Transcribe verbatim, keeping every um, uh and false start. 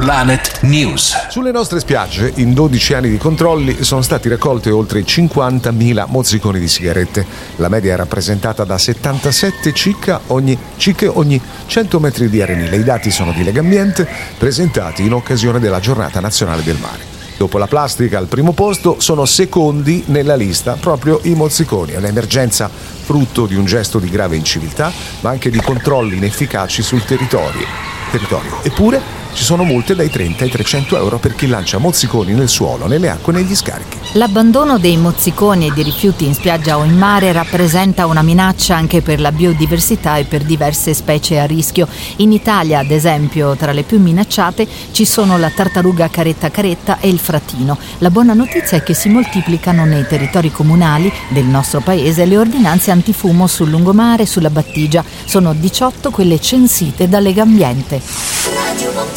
Planet News. Sulle nostre spiagge, in dodici anni di controlli, sono stati raccolti oltre cinquantamila mozziconi di sigarette. La media è rappresentata da settantasette cicche ogni, cicche ogni cento metri di arenile. I dati sono di Legambiente, presentati in occasione della Giornata Nazionale del Mare. Dopo la plastica al primo posto, sono secondi nella lista proprio i mozziconi. È un'emergenza frutto di un gesto di grave inciviltà, ma anche di controlli inefficaci sul territorio. territorio. Eppure ci sono multe dai trenta ai trecento euro per chi lancia mozziconi nel suolo, nelle acque e negli scarichi. L'abbandono dei mozziconi e di rifiuti in spiaggia o in mare rappresenta una minaccia anche per la biodiversità e per diverse specie a rischio. In Italia, ad esempio, tra le più minacciate ci sono la tartaruga caretta caretta e il frattino. La buona notizia è che si moltiplicano nei territori comunali del nostro paese le ordinanze antifumo sul lungomare e sulla battigia. Sono diciotto quelle censite da Legambiente.